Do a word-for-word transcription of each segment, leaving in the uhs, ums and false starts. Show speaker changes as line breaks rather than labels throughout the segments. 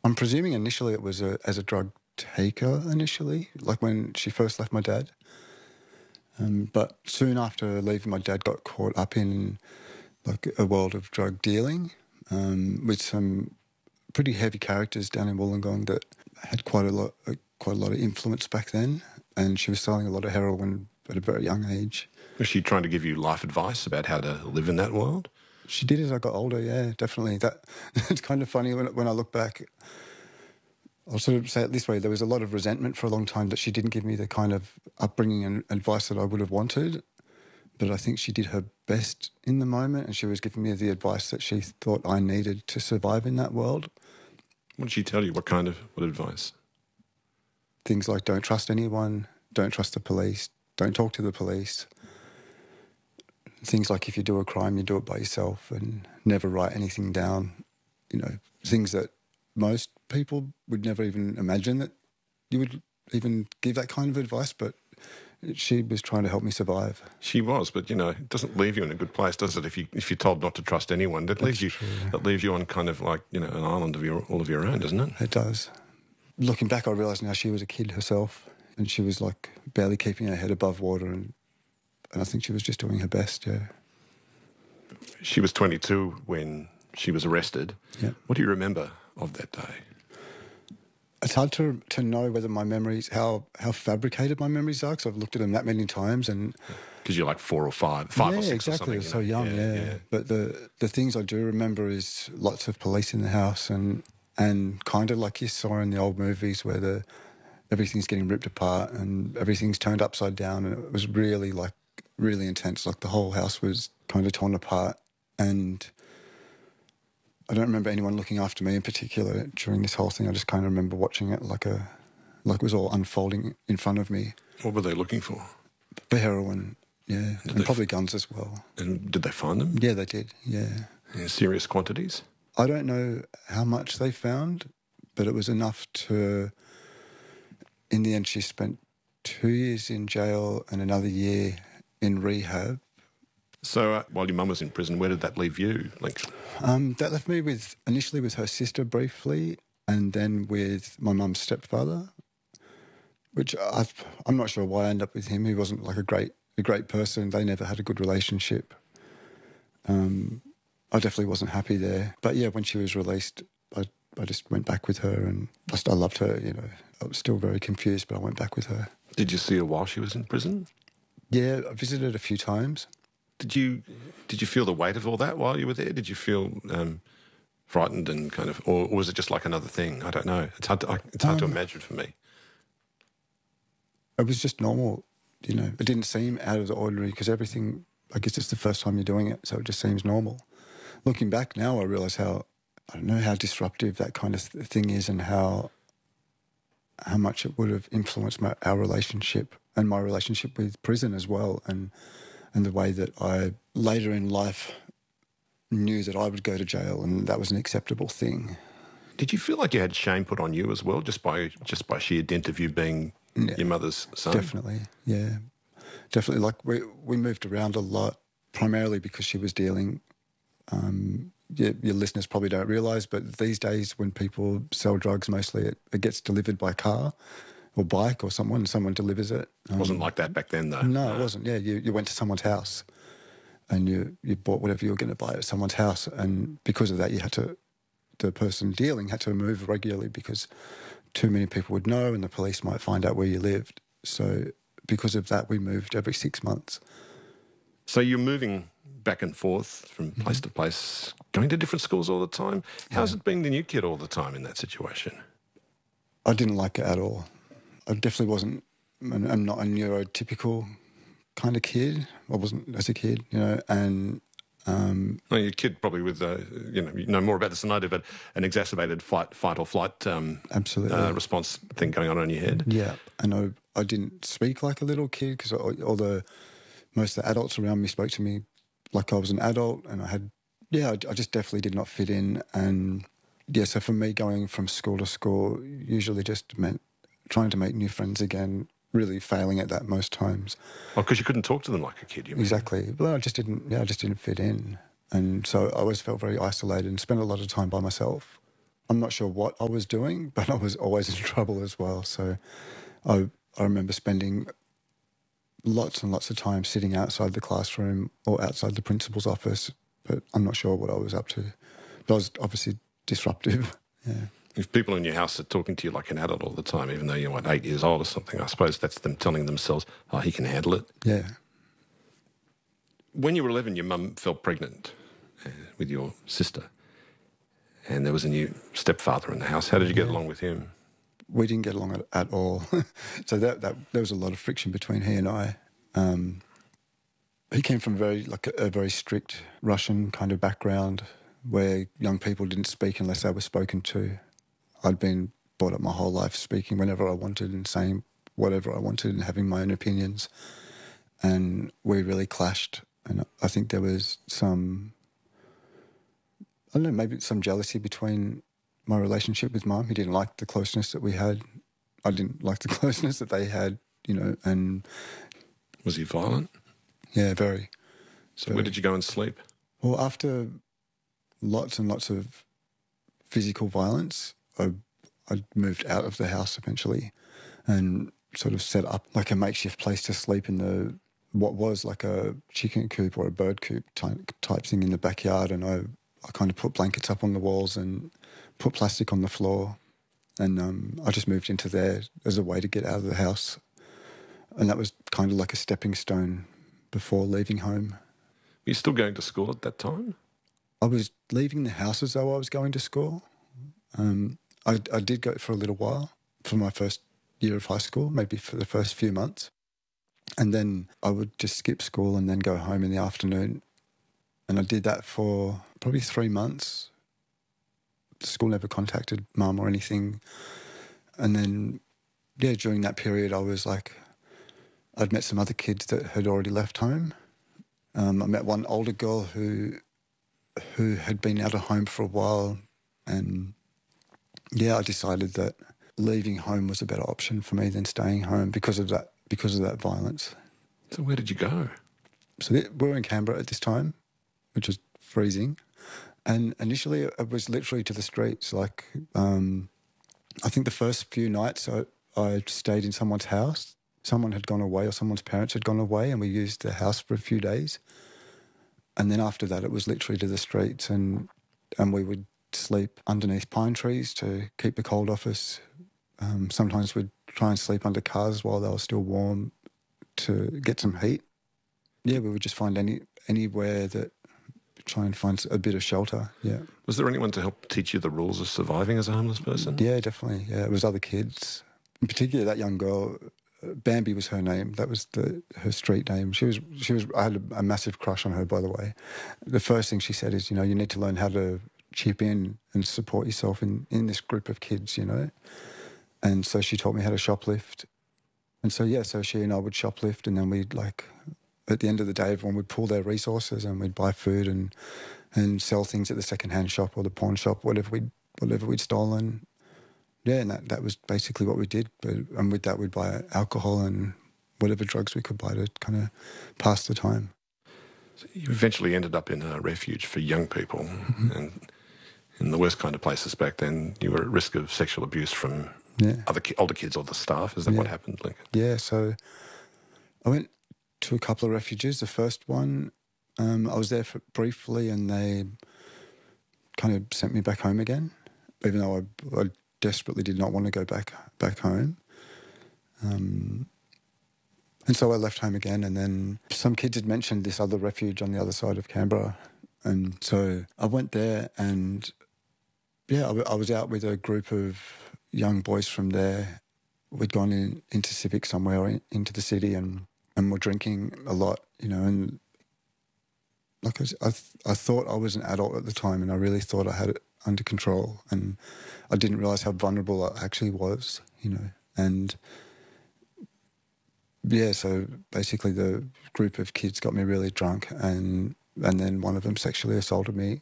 I'm presuming initially it was a, as a drug taker initially, like when she first left my dad. Um, but soon after leaving, my dad got caught up in like a world of drug dealing um, with some pretty heavy characters down in Wollongong that had quite a lot, uh, quite a lot of influence back then. And she was selling a lot of heroin at a very young age.
Was she trying to give you life advice about how to live in that world?
She did as I got older, yeah, definitely. That it's kind of funny when when I look back. I'll sort of say it this way: there was a lot of resentment for a long time that she didn't give me the kind of upbringing and advice that I would have wanted. But I think she did her best in the moment, and she was giving me the advice that she thought I needed to survive in that world.
What did she tell you? What kind of what advice?
Things like don't trust anyone, don't trust the police, don't talk to the police. Things like if you do a crime, you do it by yourself and never write anything down. You know, things that most people would never even imagine that you would even give that kind of advice, but she was trying to help me survive.
She was, but, you know, it doesn't leave you in a good place, does it, if, you, if you're told not to trust anyone? That leaves you,
true, yeah.
That leaves you on kind of like, you know, an island of your all of your own, doesn't it?
It does. Looking back, I realise now she was a kid herself and she was, like, barely keeping her head above water and And I think she was just doing her best, yeah.
She was twenty-two when she was arrested.
Yeah.
What do you remember of that day?
It's hard to to know whether my memories, how how fabricated my memories are, because I've looked at them that many times. And
because you're like four or five, five
yeah,
or six
exactly.
or something.
So young, yeah, yeah. yeah. But the the things I do remember is lots of police in the house and and kind of like you saw in the old movies where the everything's getting ripped apart and everything's turned upside down, and it was really like really intense. Like the whole house was kind of torn apart, and I don't remember anyone looking after me in particular during this whole thing. I just kind of remember watching it like a like it was all unfolding in front of me.
What were they looking for?
For heroin, yeah,
did
and probably
f-
guns as well.
And did they find them?
Yeah, they did. Yeah,
in serious quantities.
I don't know how much they found, but it was enough to. In the end, she spent two years in jail and another year in rehab.
So uh, while your mum was in prison, where did that leave you, Link?
Um, that left me with initially with her sister briefly, and then with my mum's stepfather, which I've, I'm not sure why I ended up with him. He wasn't like a great a great person. They never had a good relationship. Um, I definitely wasn't happy there. But yeah, when she was released, I I just went back with her, and I, st- I loved her. You know, I was still very confused, but I went back with her.
Did you see her while she was in prison?
Yeah, I visited a few times.
Did you did you feel the weight of all that while you were there? Did you feel um, frightened and kind of, or, or was it just like another thing? I don't know. It's hard to I, it's hard um, to imagine for me.
It was just normal, you know. It didn't seem out of the ordinary because everything. I guess it's the first time you're doing it, so it just seems normal. Looking back now, I realise how I don't know how disruptive that kind of th- thing is, and how how much it would have influenced my, our relationship and my relationship with prison as well, and. And the way that I later in life knew that I would go to jail and that was an acceptable thing.
Did you feel like you had shame put on you as well, just by just by sheer dint of you being yeah, your mother's son?
Definitely, yeah. Definitely. Like we we moved around a lot, primarily because she was dealing, um, your, your listeners probably don't realise, but these days when people sell drugs, mostly it, it gets delivered by car or bike or someone, someone delivers it.
Um, it wasn't like that back then, though.
No, no, it wasn't. Yeah, you, you went to someone's house and you, you bought whatever you were going to buy at someone's house, and because of that you had to, the person dealing had to move regularly because too many people would know and the police might find out where you lived. So because of that we moved every six months.
So you're moving back and forth from place mm-hmm. to place, going to different schools all the time. How's yeah. it being the new kid all the time in that situation?
I didn't like it at all. I definitely wasn't, I'm not a neurotypical kind of kid. I wasn't as a kid, you know, and... Um,
well, your kid probably with, uh, you know, you know more about this than I do, but an exacerbated fight, fight or flight um,
absolutely.
Uh, response thing going on in your head.
Yeah, and I, I didn't speak like a little kid because all the, most of the adults around me spoke to me like I was an adult, and I had, yeah, I, I just definitely did not fit in. And yeah, so for me going from school to school usually just meant trying to make new friends again, really failing at that most times.
Oh, because you couldn't talk to them like a kid, you mean?
Exactly. Well, I just didn't, yeah, I just didn't fit in. And so I always felt very isolated and spent a lot of time by myself. I'm not sure what I was doing, but I was always in trouble as well. So I, I remember spending lots and lots of time sitting outside the classroom or outside the principal's office, but I'm not sure what I was up to. But I was obviously disruptive. Yeah.
If people in your house are talking to you like an adult all the time, even though you're, what, eight years old or something, I suppose that's them telling themselves, oh, he can handle it.
Yeah.
When you were eleven, your mum fell pregnant uh, with your sister, and there was a new stepfather in the house. How did you get
Yeah.
along with him?
We didn't get along at, at all. So that, that there was a lot of friction between he and I. Um, he came from very like a, a very strict Russian kind of background where young people didn't speak unless they were spoken to. I'd been brought up my whole life speaking whenever I wanted and saying whatever I wanted and having my own opinions. And we really clashed. And I think there was some, I don't know, maybe some jealousy between my relationship with Mum. He didn't like the closeness that we had. I didn't like the closeness that they had, you know, and...
Was he violent?
Yeah, very.
So
very.
where did you go and sleep?
Well, after lots and lots of physical violence, I, I moved out of the house eventually and sort of set up like a makeshift place to sleep in the what was like a chicken coop or a bird coop type, type thing in the backyard. And I, I kind of put blankets up on the walls and put plastic on the floor. And um, I just moved into there as a way to get out of the house. And that was kind of like a stepping stone before leaving home.
Were you still going to school at that time?
I was leaving the house as though I was going to school. Um, I, I did go for a little while for my first year of high school, maybe for the first few months. And then I would just skip school and then go home in the afternoon. And I did that for probably three months. The school never contacted Mum or anything. And then, yeah, during that period, I was like, I'd met some other kids that had already left home. Um, I met one older girl who who had been out of home for a while. And, yeah, I decided that leaving home was a better option for me than staying home because of that because of that violence.
So where did you go?
So we were in Canberra at this time, which was freezing. And initially it was literally to the streets. Like, um, I think the first few nights I, I stayed in someone's house. Someone had gone away or someone's parents had gone away and we used the house for a few days. And then after that it was literally to the streets and, and we would sleep underneath pine trees to keep the cold off us. Um, sometimes we'd try and sleep under cars while they were still warm to get some heat. Yeah, we would just find any anywhere that try and find a bit of shelter. Yeah.
Was there anyone to help teach you the rules of surviving as a homeless person?
Yeah, definitely. Yeah, it was other kids. In particular, that young girl, Bambi was her name. That was the her street name. She was she was. I had a, a massive crush on her, by the way. The first thing she said is, you know, you need to learn how to chip in and support yourself in in this group of kids, you know. And so she taught me how to shoplift. And so, yeah, so she and I would shoplift and then we'd like, at the end of the day, everyone would pool their resources and we'd buy food and and sell things at the second-hand shop or the pawn shop, whatever we'd, whatever we'd stolen. Yeah, and that, that was basically what we did. But, and with that, we'd buy alcohol and whatever drugs we could buy to kind of pass the time.
So you eventually ended up in a refuge for young people. Mm-hmm. And in the worst kind of places back then, you were at risk of sexual abuse from yeah. other ki- older kids or the staff. Is that
yeah.
what happened, Lincoln?
Yeah, so I went to a couple of refuges. The first one, um, I was there for briefly and they kind of sent me back home again, even though I, I desperately did not want to go back back home. Um, and so I left home again, and then some kids had mentioned this other refuge on the other side of Canberra. And so I went there and, yeah, I, w- I was out with a group of young boys from there. We'd gone in, into Civic somewhere or in, into the city and, and were drinking a lot, you know, and like I, I, th- I thought I was an adult at the time and I really thought I had it under control and I didn't realise how vulnerable I actually was, you know, and yeah, so basically the group of kids got me really drunk and and then one of them sexually assaulted me,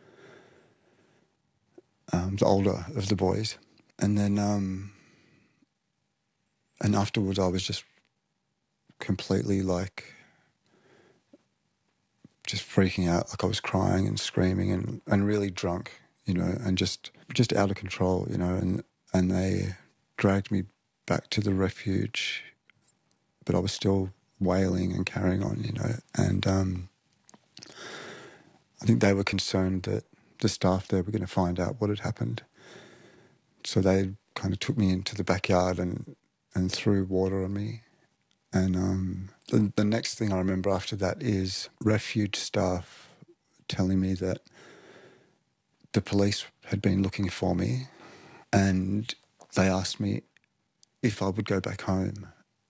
um, the older of the boys. And then, um, and afterwards I was just completely like, just freaking out, like I was crying and screaming and, and really drunk, you know, and just just out of control, you know, and and they dragged me back to the refuge, but I was still wailing and carrying on, you know, and um, I think they were concerned that the staff there were going to find out what had happened. So they kind of took me into the backyard and, and threw water on me. And um, the, the next thing I remember after that is refuge staff telling me that the police had been looking for me and they asked me if I would go back home.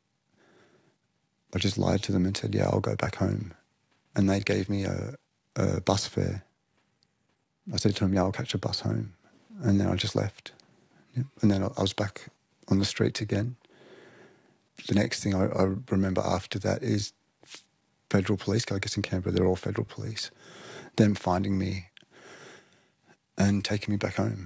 I just lied to them and said, yeah, I'll go back home. And they gave me a, a bus fare. I said to them, yeah, I'll catch a bus home. And then I just left. Yeah. And then I was back on the streets again. The next thing I, I remember after that is federal police, I guess in Canberra they're all federal police, them finding me and taking me back home.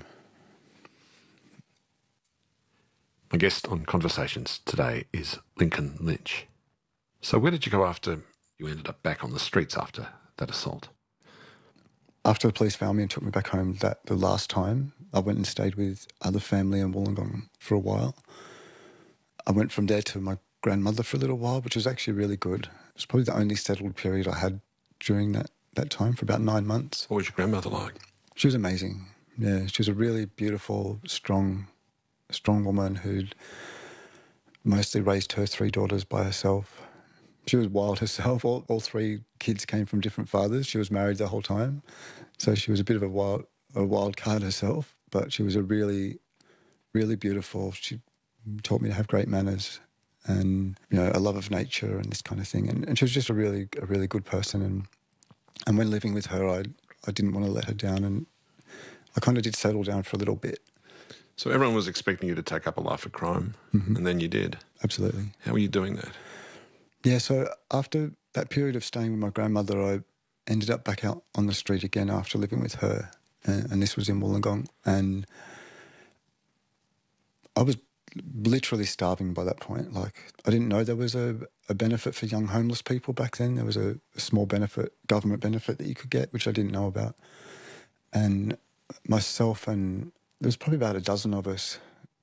My guest on Conversations today is Lincoln Lynch. So where did you go after you ended up back on the streets after that assault?
After the police found me and took me back home that the last time, I went and stayed with other family in Wollongong for a while. I went from there to my grandmother for a little while, which was actually really good. It was probably the only settled period I had during that, that time for about nine months.
What was your grandmother like?
She was amazing. Yeah, she was a really beautiful, strong, strong woman who'd mostly raised her three daughters by herself. She was wild herself. All, all three kids came from different fathers. She was married the whole time. So she was a bit of a wild, a wild card herself, but she was a really, really beautiful. She taught me to have great manners and, you know, a love of nature and this kind of thing. And, and she was just a really, a really good person. And and when living with her, I, I didn't want to let her down. And I kind of did settle down for a little bit.
So everyone was expecting you to take up a life of crime,
mm-hmm.
and then you did.
Absolutely.
How were you doing that?
Yeah, so after that period of staying with my grandmother, I ended up back out on the street again after living with her, and, and this was in Wollongong, and I was literally starving by that point. Like, I didn't know there was a, a benefit for young homeless people back then. There was a, a small benefit, government benefit that you could get, which I didn't know about. And myself and there was probably about a dozen of us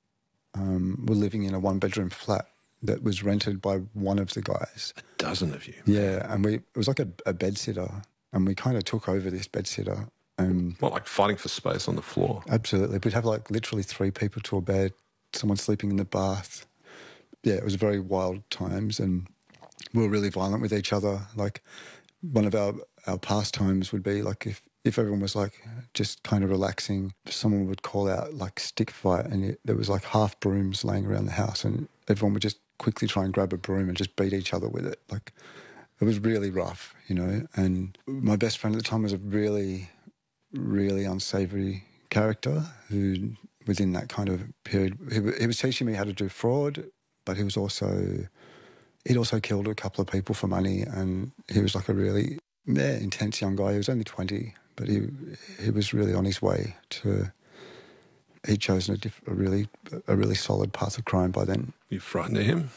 um, were living in a one-bedroom flat that was rented by one of the guys.
A dozen of you?
Yeah, and we it was like a, a bedsitter, and we kind of took over this bedsitter. And
what, like fighting for space on the floor?
Absolutely. We'd have like literally three people to a bed, someone sleeping in the bath. Yeah, it was very wild times, and we were really violent with each other. Like, one of our, our pastimes would be like if, if everyone was like just kind of relaxing, someone would call out like stick fight, and it, there was like half brooms laying around the house, and everyone would just quickly try and grab a broom and just beat each other with it. Like, it was really rough, you know. And my best friend at the time was a really, really unsavoury character who, within that kind of period, he, he was teaching me how to do fraud, but he was also, he'd also killed a couple of people for money, and he was like a really, yeah, intense young guy. He was only twenty, but he he was really on his way to, he'd chosen a, diff, a really a really solid path of crime by then.
You frightened of him?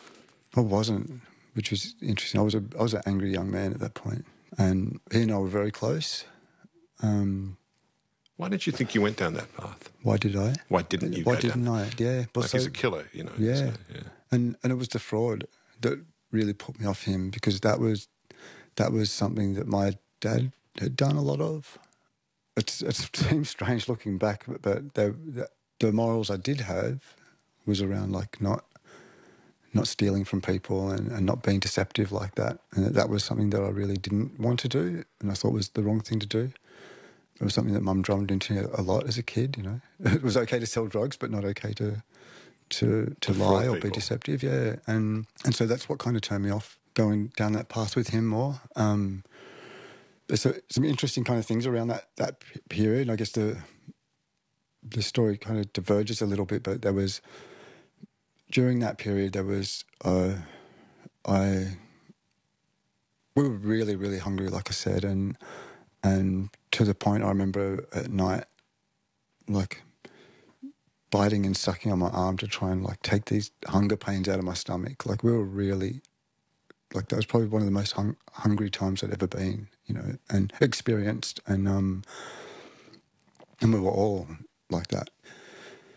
I wasn't, which was interesting. I was a I was an angry young man at that point, and he and I were very close. Um,
Why did you think you went down that path?
Why did I?
Why didn't you
Why
go
didn't
down?
I? Yeah.
But like, so, he's a killer, you know.
Yeah.
So, yeah.
And and it was the fraud that really put me off him, because that was that was something that my dad had done a lot of. It's, it seems strange looking back, but, but the, the morals I did have was around like not not stealing from people and, and not being deceptive like that. And that, that was something that I really didn't want to do, and I thought was the wrong thing to do. It was something that Mum drummed into a lot as a kid, you know. It was okay to sell drugs, but not okay to to, to, to lie or people. Be deceptive, yeah. And and so that's what kind of turned me off going down that path with him more. Um, there's a, some interesting kind of things around that, that period. I guess the the story kind of diverges a little bit, but there was, during that period, there was, uh, I, we were really, really hungry, like I said, and and to the point I remember at night, like, biting and sucking on my arm to try and, like, take these hunger pains out of my stomach. Like, we were really, like, that was probably one of the most hung- hungry times I'd ever been, you know, and experienced. And um, And we were all like that.